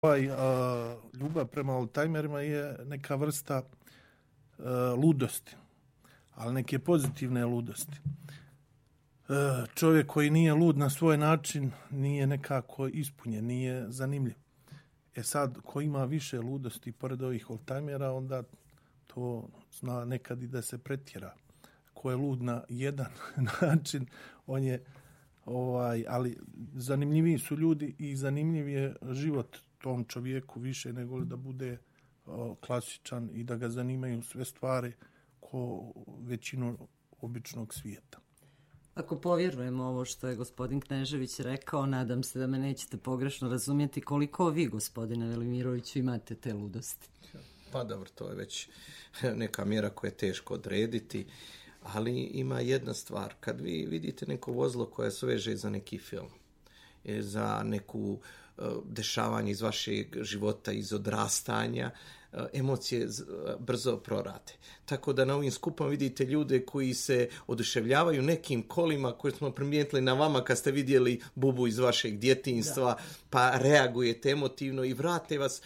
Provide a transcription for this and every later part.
Ljubav prema oldtimerima je neka vrsta ludosti, ali neke pozitivne ludosti. Čovjek koji nije lud na svoj način nije nekako ispunjen, nije zanimljiv. Sad, ko ima više ludosti pored ovih oldtimera, onda to zna nekad i da se pretjera. Ko je lud na jedan način, on je, ali zanimljiviji su ljudi i zanimljiv je život tom čovjeku više nego da bude klasičan i da ga zanimaju sve stvari ko većinu običnog svijeta. Ako povjerujemo ovo što je gospodin Knežević rekao, nadam se da me nećete pogrešno razumjeti, koliko vi, gospodine Velimiroviću, imate te ludosti? Pa dobro, to je već neka mjera koja je teško odrediti, ali ima jedna stvar. Kad vi vidite neko vozilo koje se veže za neki film, za neku dešavanje iz vašeg života, iz odrastanja, emocije brzo prorate. Tako da na ovim skupama vidite ljude koji se oduševljavaju nekim kolima koje smo primijetili na vama kad ste vidjeli bubu iz vašeg djetinjstva, pa reagujete emotivno i vrate vas,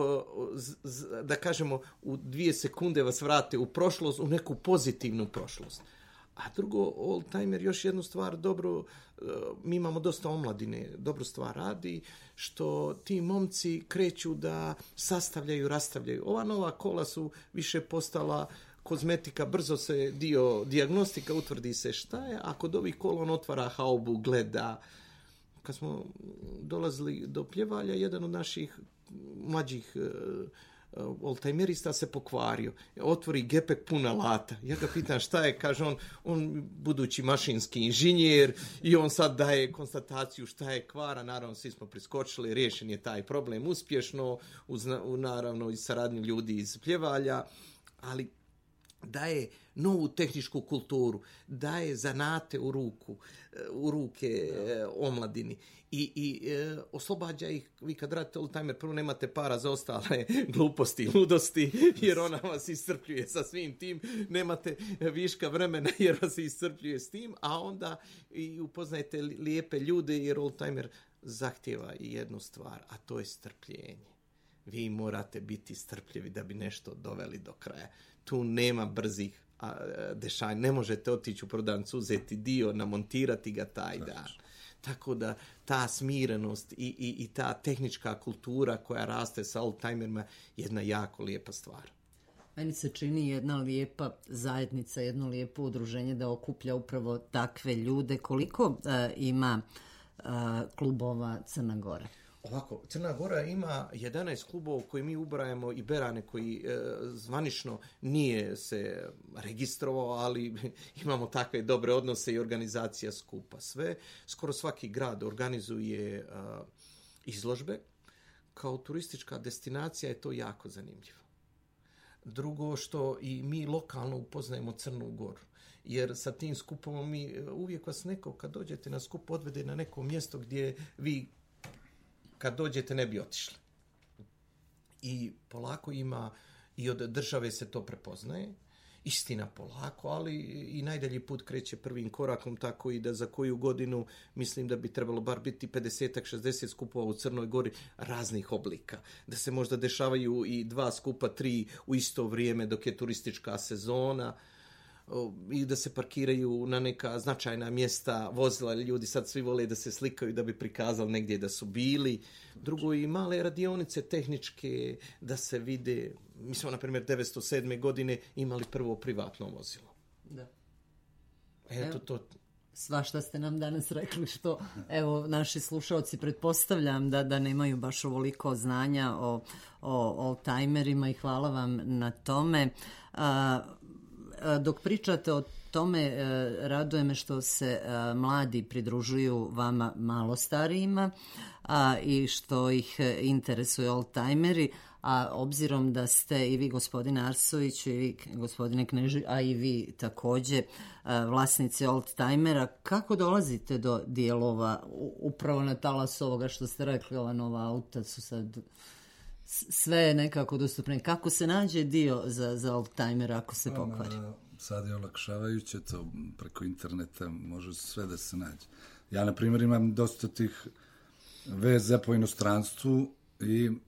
da kažemo, u 2 sekunde vas vrate u prošlost, u neku pozitivnu prošlost. A drugo, oldtimer, još jednu stvar, dobro, mi imamo dosta omladine, dobru stvar radi, što ti momci kreću da sastavljaju, rastavljaju. Ova nova kola su više postala kozmetika, brzo se dio dijagnostika utvrdi se šta je, a kod ovih kola on otvara haubu, gleda. Kad smo dolazili do Pljevalja, jedan od naših mlađih oldtimerista se pokvario. Otvori gepek pun alata. Ja ga pitam šta je, kaže on budući mašinski inženjer i on sad daje konstataciju šta je kvara. Naravno, svi smo priskočili, riješen je taj problem uspješno, naravno i saradnju ljudi iz Pljevalja, ali daje novu tehničku kulturu, daje zanate u ruke omladini i oslobađa ih. Vi kad radite oldtimer, prvo nemate para za ostale gluposti i ludosti, jer ona vas iscrpljuje sa svim tim, nemate viška vremena jer vas iscrpljuje s tim, a onda i upoznajete lijepe ljude, jer oldtimer zahtjeva i jednu stvar, a to je strpljenje. Vi morate biti strpljivi da bi nešto doveli do kraja. Tu nema brzih dešanja. Ne možete otići u prodavnicu, uzeti dio, namontirati ga taj dan. Tako da ta smirenost i ta tehnička kultura koja raste sa oldtimerima je jedna jako lijepa stvar. Meni se čini jedna lijepa zajednica, jedno lijepo udruženje da okuplja upravo takve ljude. Koliko ima klubova Crna Gora? Ovako, Crna Gora ima 11 klubova koji mi ubrajamo i Berane koji zvanično nije se registrovao, ali imamo takve dobre odnose i organizacija skupa. Skoro svaki grad organizuje izložbe. Kao turistička destinacija je to jako zanimljivo. Drugo, što i mi lokalno upoznajemo Crnu Goru, jer sa tim skupom uvijek vas neko kad dođete na skup odvede na neko mjesto gdje vi kad dođete ne bi otišli. I polako ima, i od države se to prepoznaje, istina polako, ali i najdalji put kreće prvim korakom, tako i da za koju godinu mislim da bi trebalo bar biti 50-60 skupova u Crnoj Gori raznih oblika. Da se možda dešavaju i 2 skupa, 3 u isto vrijeme dok je turistička sezona, i da se parkiraju na neka značajna mjesta vozila. Ljudi sad svi vole da se slikaju da bi prikazali negdje da su bili. Drugo, i male radionice tehničke da se vide. Mi smo, na primjer, 1907. godine imali prvo privatno vozilo. Da. Eto to. Svašta ste nam danas rekli što, evo, naši slušalci pretpostavljam da nemaju baš ovoliko znanja o oldtimerima i hvala vam na tome. Dok pričate o tome, raduje me što se mladi pridružuju vama malo starijima i što ih interesuju oldtimeri, a obzirom da ste i vi, gospodine Arsović, i vi, gospodine Knežević, a i vi također vlasnici oldtimera, kako dolazite do dijelova upravo na talas ovoga što ste rekli, ova nova auta su sad sve je nekako dostupno. Kako se nađe dio za oldtimer ako se pokvari? Sad je olakšavajuće, to preko interneta može sve da se nađe. Ja, na primjer, imam dosta tih veza po inostranstvu I